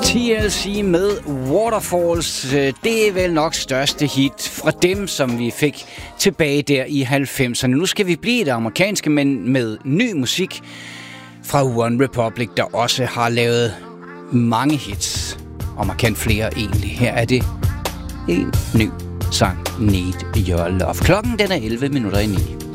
TLC med Waterfalls. Det er vel nok største hit fra dem, som vi fik tilbage der i 90'erne. Nu skal vi blive det amerikanske, men med ny musik fra One Republic, der også har lavet mange hits. Og markant flere egentlig. Her er det en ny sang, Need Your Love. Klokken den er 11:11.